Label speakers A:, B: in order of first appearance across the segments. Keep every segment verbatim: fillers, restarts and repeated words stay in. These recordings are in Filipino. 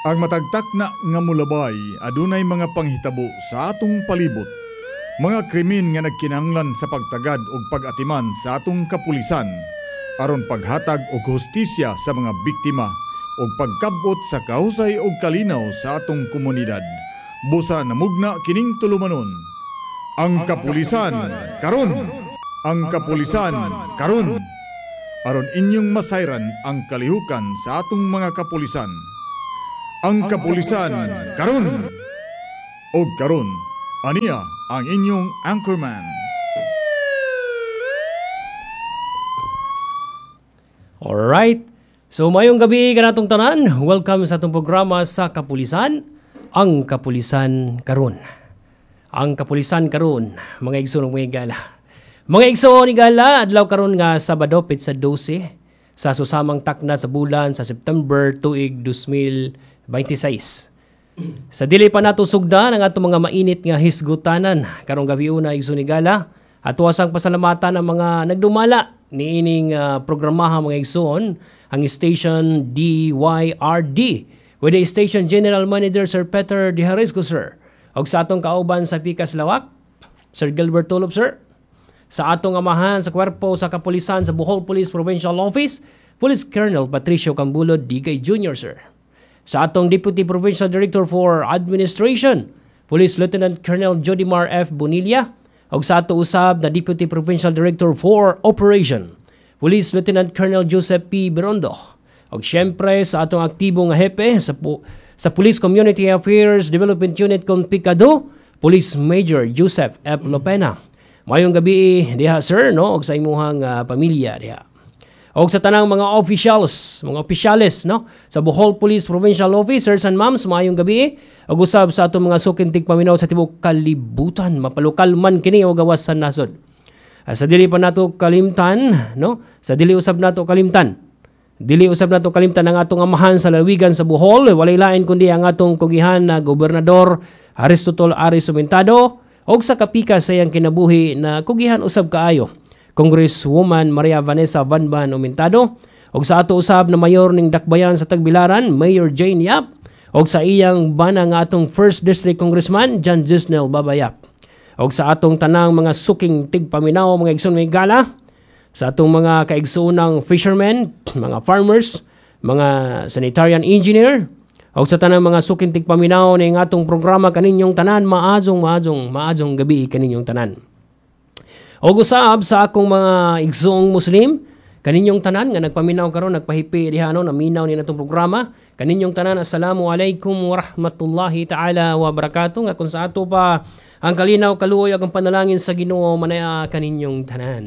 A: Ang matagtak na nga mulabay adunay mga panghitabo sa atong palibot. Mga krimen nga nagkinahanglan sa pagtagad ug pag-atiman sa atong kapulisan aron paghatag og hustisya sa mga biktima ug pagkabot sa kahusay ug kalinaw sa atong komunidad. Busa namugna kining tulumanon. Ang kapulisan karon. Ang kapulisan karon. Aron inyong masayran ang kalihukan sa atong mga kapulisan. Ang kapulisan karon. Og karon aniya ang inyong anchorman.
B: Alright. So mayong gabi kanatong tanan. Welcome sa atong programa sa Kapulisan, ang Kapulisan karon. Ang Kapulisan karon, mga igsoon mga igala. Mga igsoon igala, adlaw karon nga Sabado pitsa dose sa susamang takna sa bulan sa September tuig two thousand twenty-six. Sa dili pa nato sugdan ang atong mga mainit nga hisgutanan karong gabi una igsoon igala, atuwasang pasalamatan ang mga nagdumala niining uh, programaha mga igsoon ang station D Y R D with the station General Manager Sir Peter De Harisco, sir. Og sa atong kauban sa Pikas Lawak, Sir Gilbert Tulop, sir. Sa atong amahan sa kwerpo sa kapulisan sa Bohol Police Provincial Office, Police Colonel Patricio Cambulod Digay Junior, sir. Sa atong Deputy Provincial Director for Administration, Police Lieutenant Colonel Jodimar F. Bonilla. Og sa ato usab na Deputy Provincial Director for Operation, Police Lieutenant Colonel Joseph P. Berondo. Og syempre sa atong aktibo nga hepe sa po, sa Police Community Affairs Development Unit kung Picado, Police Major Joseph F. Lopena. Mayong gabi diha, sir, no, og sa imuhang uh, pamilya diha. Og sa tanang mga officials, mga opisyales, no, sa Bohol Police Provincial Officers and Ma'ams, mayong gabi. Og usab sa atong mga sukintig paminaw sa tibok kalibutan, mapalukal man kini o gawas sa nasod. Uh, sa dili pa nato kalimtan, no, sa dili usab nato kalimtan. Dili usab nato kalimtan ang atong amahan sa lalawigan sa Bohol, walay lain kundi ang atong kugihan na Gobernador Aristotol Aris Sumentado og sa kapika sa iyang kinabuhi na kugihan usab kaayo Congresswoman Maria Vanessa Vanban Umentado og sa ato usab na mayor ning Dakbayan sa Tagbilaran Mayor Jane Yap og sa iyang bana nga atong first District Congressman John Gisnel Babayap og sa atong tanang mga suking tigpaminaw mga igsoon may gala, sa atong mga kaigsoonang fishermen, mga farmers, mga sanitarian engineer, o sa tanang mga suking tigpaminaw ng atong programa kaninyong tanan, maadzong, maadzong, maadzong gabi kaninyong tanan. O usab sa akong mga igsoong Muslim, kaninyong tanan nga nagpaminaw karon, nagpahipi diha no, naminaw ni natong programa, kaninyong tanan, assalamu alaikum warahmatullahi ta'ala wa barakatuh, nga kung sa ato pa ang kalinaw, kaluoy, ang panalangin sa Ginoo manaya kaninyong tanan.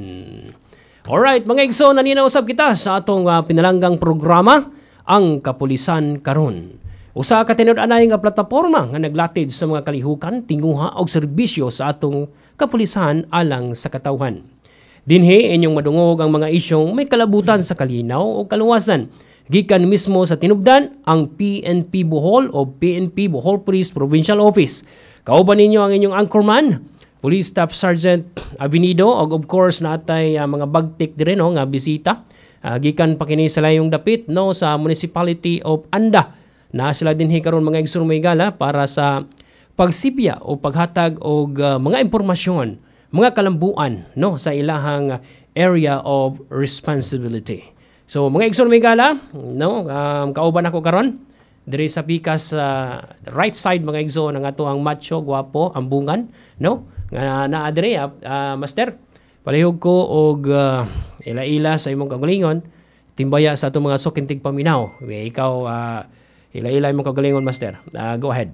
B: Alright, mga igsoon, nanina usab kita sa atong uh, pinalanggang programa, ang Kapulisan karon. Usa ka tinud-anay nga plataporma nga naglatid sa mga kalihukan, tinguha og serbisyo sa atong kapulisan alang sa katawhan. Dinhi inyong madungog ang mga isyong may kalabutan sa kalinaw o kaluwasan. Gikan mismo sa tinubdan ang P N P Bohol o P N P Bohol Police Provincial Office. Kauban ninyo ang inyong anchorman, Police Staff Sergeant Avenido, og of course natay uh, mga bagtik dire no nga bisita uh, gikan pa kini sa layong dapit no sa Municipality of Anda. Na sila dinhi karon mga igsoon may gala para sa pagsipya o paghatag og uh, mga impormasyon, mga kalambuan no sa ilahang area of responsibility. So mga igsoon may gala no um, kauban ako karon dire sa pikas uh, right side mga igsoon ang ato ang macho gwapo ambungan no nga naa dire uh, master palihog ko og uh, ila-ila sa imong kagalingon timbaya sa atong mga sukintig paminaw. We, ikaw uh, ila-ila imong kagalingon master. Uh, go ahead.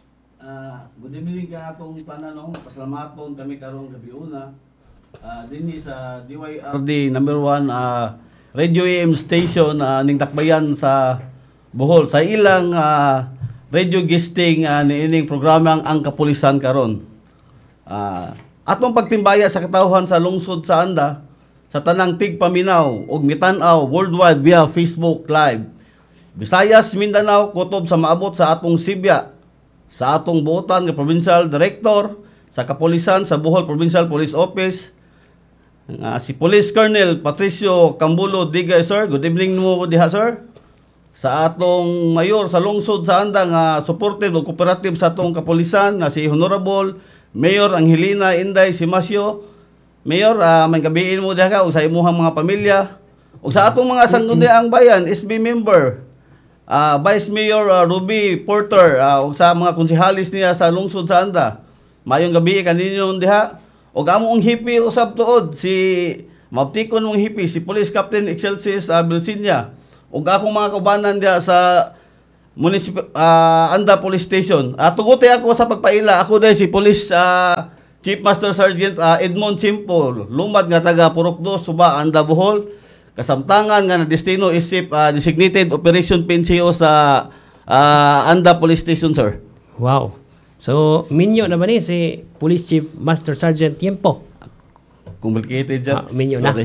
C: Uh, good evening ka atong tanan no. Pasalamaton kami karong gabi una. Uh, dinhi sa D Y R D number one uh, radio A M station uh, ning Dakbayan sa Bohol sa ilang uh, radio guesting uh, niining programang ang Kapulisan karon. Uh, atong pagtimbaya sa katawhan sa lungsod sa Anda sa tanang tigpaminaw ug mitan-aw worldwide via Facebook Live. Visayas, Mindanao, kutob sa maabot sa atong Sibya, sa atong buotan nga Provincial Director sa Kapulisan sa Bohol Provincial Police Office, uh, si Police Colonel Patricio Cambulod Digay, sir. Good evening mo diha, sir. sa atong mayor sa lungsod sa Anda nga supported o cooperative sa atong kapulisan nga si Honorable Mayor Angelina Inday Simasio. Mayor, uh, may gabiin mo diha ka o sa imuhang mga pamilya o sa atong mga sangguniang bayan, S B member, uh, Vice Mayor uh, Ruby Porter uh, o sa mga konsehalis niya sa lungsod sa Anda. Mayong gabi kaninyo diha o among hipi usab tuod si mabtikon mong hipi si Police Captain Excelsis uh, Belsinya. Ug akong mga kaubanan diha sa municipal uh, Anda Police Station. Uh, tuguti ako sa pagpaila. Ako dai si Police uh, Chief Master Sergeant uh, Edmond Simpo, lumad nga taga Purokdo, Suba, Anda, Bohol. Kasamtangan nga na destino isip uh, designated Operation P N C O sa uh, Anda Police Station, sir.
B: Wow. So, minyo na ba ni si Police Chief Master Sergeant Tiempo?
C: Complicated dyan.
B: Ah, minyo na.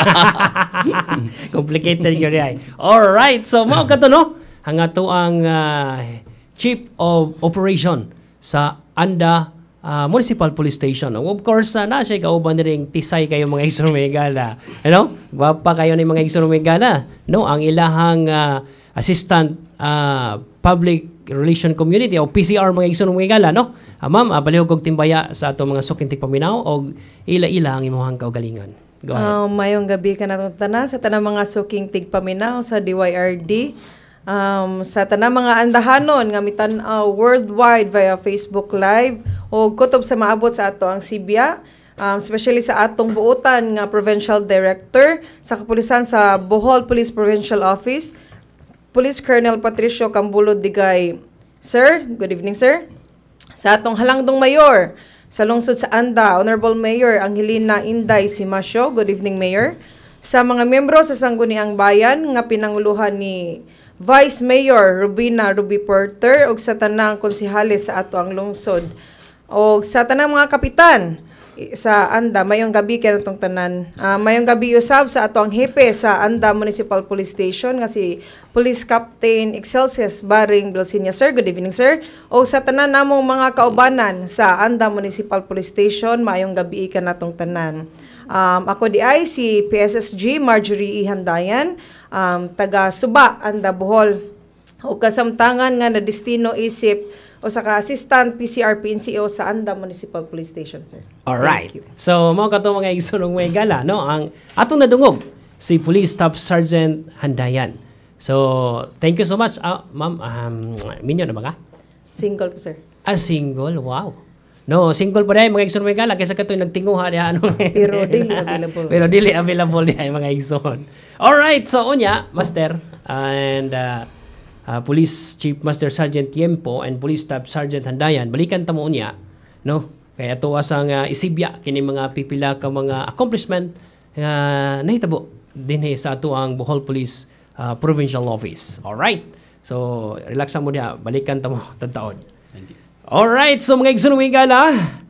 B: Complicated yun ay. Alright, so mao ka to no? Ang ato ang uh, Chief of Operation sa Anda uh, Municipal Police Station. Of course, uh, na siya kauban ring tisay kayo mga isurumegala. Ano? Gwapa kayo ni mga isurumegala. No? Ang ilahang uh, Assistant uh, Public Relation Community o P C R mga isurumegala. No? Uh, ma'am, uh, palihog kog timbaya sa ato mga sukintik paminaw o ila-ila ang imuhang kaugalingan. Go ahead.
D: Uh, mayong gabi ka na tanan sa tanang mga suking tigpaminaw sa D Y R D. Um, sa tanang mga andahanon nga mitan-aw worldwide via Facebook Live o kutob sa maabot sa ato ang Sibya. Um, especially sa atong buutan nga Provincial Director sa Kapulisan sa Bohol Police Provincial Office, Police Colonel Patricio Cambulo Digay. Sir, good evening sir. Sa atong halangdong mayor sa lungsod sa Anda, Honorable Mayor Angelina Inday Simasio. Good evening, Mayor. Sa mga miyembro sa Sangguniang Bayan nga pinanguluhan ni Vice Mayor Rubina Ruby Porter ug sa tanang konsehales sa ato ang lungsod. O sa tanang mga kapitan sa Anda, mayong gabi kay natong tanan. Uh, mayong gabi usab sa ato ang hepe sa Anda Municipal Police Station nga si Police Captain Excelsis Baring Belsinya. Sir, good evening sir. O sa tanan namong mga kaubanan sa Anda Municipal Police Station, mayong gabi ka natong tanan. Um, ako di ay si P S S G Marjorie Ihandayan, um, taga Suba, Anda, Bohol. O kasamtangan nga na destino isip o saka Assistant P C R P N C O sa Anda Municipal Police Station, sir.
B: Alright. So, mga katong mga igsunong may gala, no? Ang atong nadungog, si Police Staff Sergeant Handayan. So, thank you so much. Ah, ma'am, um, minyo na ba ka?
D: Single po, sir.
B: Ah, single? Wow. No, single pa dahil mga igsoon may gala kaysa kato'y nagtinguha diha ano.
D: Pero dili available.
B: Pero dili available diha mga igsoon. Alright, so unya, Master, and uh, uh, Police Chief Master Sergeant Tiempo and Police Staff Sergeant Handayan, balikan ta mo unya, no? Kaya tuwa sang uh, isibya kini mga pipila ka mga accomplishment nga uh, nahitabo dinhi sa ato ang Bohol Police uh, Provincial Office. Alright. So, relax mo diha, balikan ta mo tagtaon.
C: Thank you.
B: Alright, so mga igsoon may gala,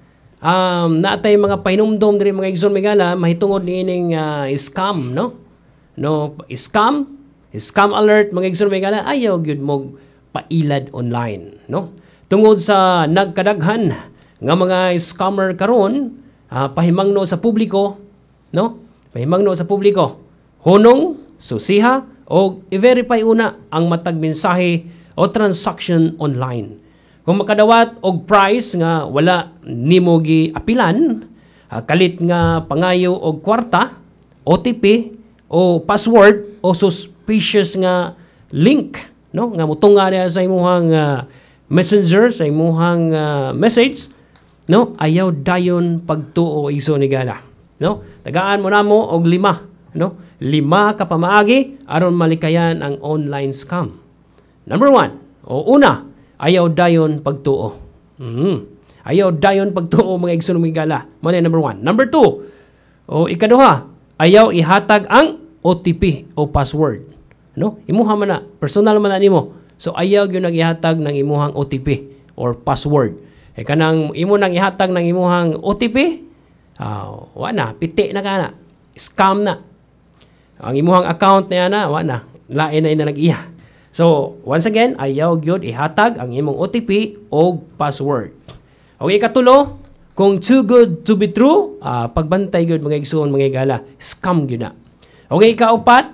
B: um, naatay mga pahinumdom diri mga igsoon may gala, mahitungod ni ining uh, scam, no? No, scam, scam alert mga igsoon may gala, ayaw gyud mo pailad online, no? Tungod sa nagkadaghan nga mga scammer karon, uh, pahimangno sa publiko, no? Pahimangno sa publiko, hunong, susiha, o i-verify una ang matag mensahe o transaction online. Kung makadawat og price nga wala nimo gi apilan, uh, kalit nga pangayo og kwarta, O T P o password o suspicious nga link, no, nga mutunga niya sa imuhang uh, messenger, sa imuhang uh, message, no, ayaw dayon pagtuo iso ni gana, no? Tagaan mo namo og lima, no? Lima ka pamaagi aron malikayan ang online scam. Number one, o una, ayaw dayon pagtuo. Mm-hmm. Ayaw dayon pagtuo mga igsoon mga gala. Mo na number one. Number two, o ikaduha, ayaw ihatag ang O T P o password. No? Imuha man na, personal man na nimo. So ayaw gyud nagihatag ng imuhang O T P or password. E kanang imo nang ihatag ng imuhang O T P, ah, uh, wa na, piti na kana. Scam na. Ang imuhang account na yana, wa na. Lain na ina nag-iya. So, once again, ayaw gyud ihatag ang imong O T P o password. Okay, katulo, kung too good to be true, uh, pagbantay gyud mga igsoon mga gala, scam gyud na. Okay, kaupat,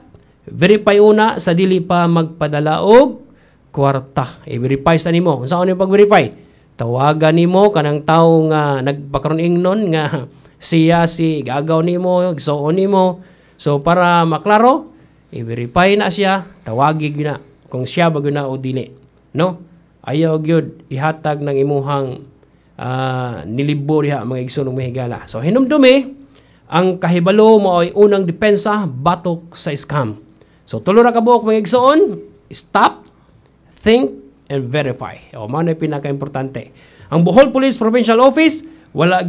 B: verify una sa dili pa magpadala og kwarta. I-verify sa nimo. Unsa ano yung pag-verify? Tawagan nimo kanang tawo nga nagpakaron ingnon nga siya si gagaw nimo, igsuon nimo. So para maklaro, i-verify na siya, tawagig na kung siya ba na o dili. No? Ayaw gyud ihatag ng imuhang uh, nilibo diha mga igsoon ug mahigala. So hinumdumi ang kahibalo mo ay unang depensa batok sa scam. So tulo ra ka buok mga igsoon, stop, think, and verify. O, mao na pinaka-importante. Ang Bohol Police Provincial Office, wala